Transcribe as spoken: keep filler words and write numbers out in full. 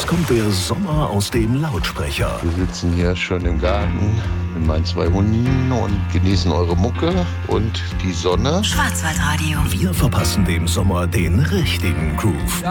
Jetzt kommt der Sommer aus dem Lautsprecher. Wir sitzen hier schön im Garten mit meinen zwei Hunden und genießen eure Mucke und die Sonne. Schwarzwaldradio. Wir verpassen dem Sommer den richtigen Groove.